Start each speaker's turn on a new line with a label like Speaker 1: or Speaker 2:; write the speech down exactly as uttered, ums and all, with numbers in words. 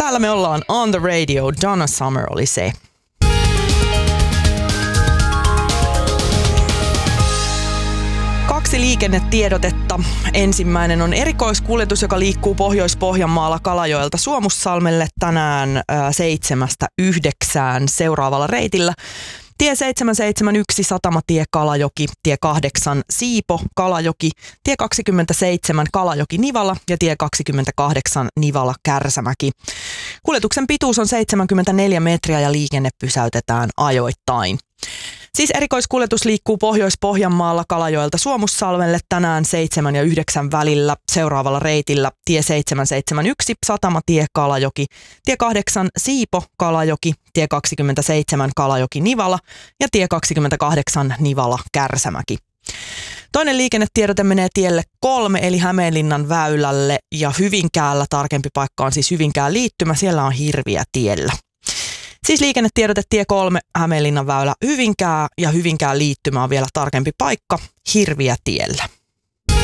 Speaker 1: täällä me ollaan on the radio. Donna Summer oli se. Kaksi liikennetiedotetta. Ensimmäinen on erikoiskuljetus, joka liikkuu Pohjois-Pohjanmaalla Kalajoelta Suomussalmelle tänään seitsemästä yhdeksään seuraavalla reitillä. Tie seitsemänsataaseitsemänkymmentäyksi Satamatie Kalajoki, tie kahdeksan Siipo Kalajoki, tie kaksikymmentäseitsemän Kalajoki Nivala ja tie kaksikymmentäkahdeksan Nivala Kärsämäki. Kuljetuksen pituus on seitsemänkymmentäneljä metriä ja liikenne pysäytetään ajoittain. Siis erikoiskuljetus liikkuu Pohjois-Pohjanmaalla Kalajoelta Suomussalmelle tänään seitsemän ja yhdeksän välillä seuraavalla reitillä tie seitsemänsataaseitsemänkymmentäyksi Satamatie Kalajoki, tie kahdeksan Siipo Kalajoki, tie kaksikymmentäseitsemän Kalajoki Nivala ja tie kaksikymmentäkahdeksan Nivala Kärsämäki. Toinen liikennetiedote menee tielle kolme eli Hämeenlinnan väylälle ja Hyvinkäällä, tarkempi paikka on siis Hyvinkään liittymä, siellä on hirviä tiellä. Siis liikennetiedote tie kolme Hämeenlinnan väylä Hyvinkää ja Hyvinkään liittymä on vielä tarkempi paikka hirviä tiellä.